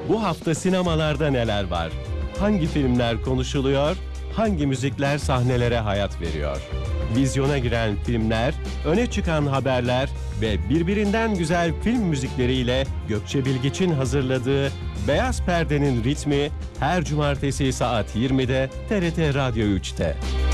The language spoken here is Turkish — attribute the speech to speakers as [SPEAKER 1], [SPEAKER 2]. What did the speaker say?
[SPEAKER 1] Bu hafta sinemalarda neler var? Hangi filmler konuşuluyor? Hangi müzikler sahnelere hayat veriyor? Vizyona giren filmler, öne çıkan haberler ve birbirinden güzel film müzikleriyle Gökçe Bilgiç'in hazırladığı Beyaz Perde'nin ritmi her cumartesi saat 20'de TRT Radyo 3'te.